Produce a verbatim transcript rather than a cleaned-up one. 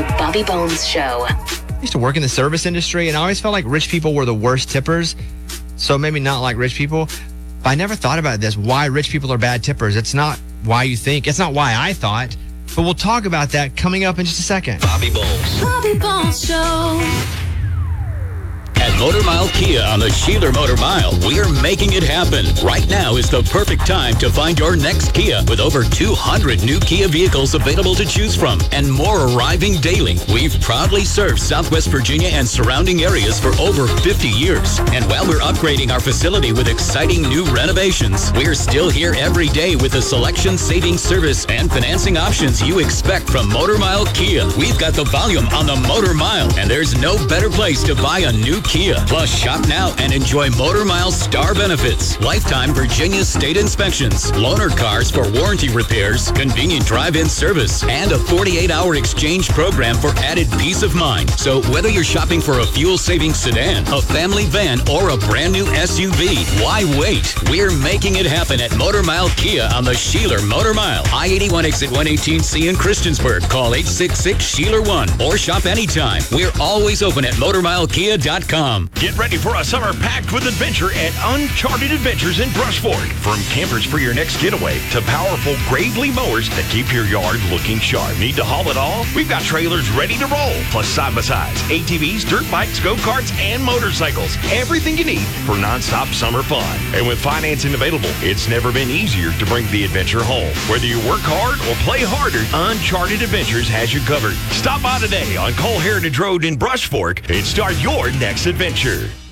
Bobby Bones Show. I used to work in the service industry, and I always felt like rich people were the worst tippers. So maybe not like rich people. But I never thought about this, why rich people are bad tippers. It's not why you think. It's not why I thought. But we'll talk about that coming up in just a second. Bobby Bones. Bobby Bones Show. At Motor Mile Kia on the Sheeler Motor Mile, we're making it happen. Right now is the perfect time to find your next Kia with over two hundred new Kia vehicles available to choose from and more arriving daily. We've proudly served Southwest Virginia and surrounding areas for over fifty years. And while we're upgrading our facility with exciting new renovations, we're still here every day with the selection, saving service, and financing options you expect from Motor Mile Kia. We've got the volume on the Motor Mile, and there's no better place to buy a new Kia. Plus, shop now and enjoy Motor Mile Star benefits, lifetime Virginia state inspections, loaner cars for warranty repairs, convenient drive-in service, and a forty-eight hour exchange program for added peace of mind. So whether you're shopping for a fuel-saving sedan, a family van, or a brand new S U V, why wait? We're making it happen at Motor Mile Kia on the Sheeler Motor Mile. I eighty-one exit one eighteen C in Christiansburg. Call eight six six, Sheeler one or shop anytime. We're always open at motor mile kia dot com. Get ready for a summer packed with adventure at Uncharted Adventures in Brush Fork. From campers for your next getaway to powerful Gravely mowers that keep your yard looking sharp. Need to haul it all? We've got trailers ready to roll, plus side-by-sides, A T Vs, dirt bikes, go-karts, and motorcycles. Everything you need for nonstop summer fun. And with financing available, it's never been easier to bring the adventure home. Whether you work hard or play harder, Uncharted Adventures has you covered. Stop by today on Cole Heritage Road in Brush Fork and start your next adventure.